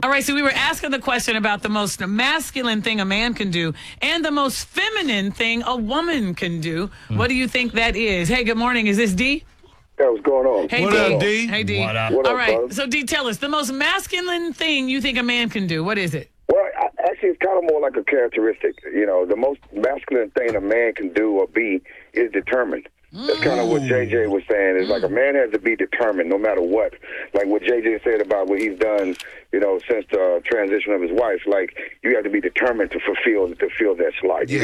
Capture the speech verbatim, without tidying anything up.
All right, so we were asking the question about the most masculine thing a man can do and the most feminine thing a woman can do. Mm. What do you think that is? Hey, good morning. Is this D? Yeah, what's going on? Hey, what D. up, D? Hey, D. What up? What All up, right, brother? so D, tell us, the most masculine thing you think a man can do, what is it? Well, I, actually, it's kind of more like a characteristic. You know, the most masculine thing a man can do or be is determined. That's kind of what J J was saying. It's like a man has to be determined no matter what. Like what J J said about what he's done, you know, since the transition of his wife. Like, you have to be determined to fulfill to fill that slide. You